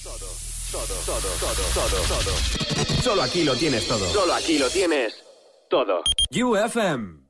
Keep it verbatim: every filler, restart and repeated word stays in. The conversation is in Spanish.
Todo, todo, todo, todo, todo. Solo aquí lo tienes todo. Solo aquí lo tienes todo. U F M.